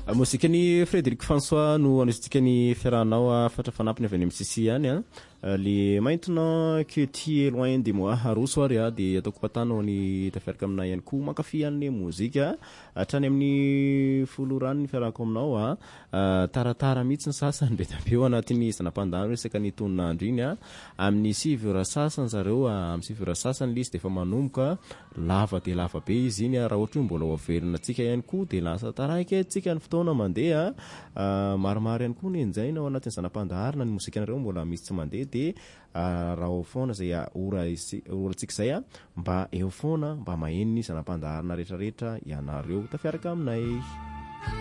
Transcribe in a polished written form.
Mosikany Frédéric François no anisitsika ny fiarahanao afatra fanampiny avy any amin'ny Sissi ihany le maintenant que tu es loin de moi rosoary de ataoko patanao ny tafiaraka aminay ihany koa mankafy an'ny mozika hatrany amin'ny folo rano ny fiarahako aminao taratara mihitsy ny sasany be tapeo anatin'ny sanapandahany resaka ny toninandro iny amin'ny 6h sasany zareo amin'ny 6h sasany lisy de efa manomboka lava de lava be izy iny raha ohatra hoe mbola hoavelona tsika ihany koa de lasa taraiky tsika ny fotoana mandeha maromaro ihany koa ny enjaina ao anatin'ny zanapandaharina ny mozika nareo mbola misy tsy mandeha de raha foana zay oratsika zay mba eo foana mba maheno ny zanapandaharina rehetrarehetra ianareo tafiaraka aminay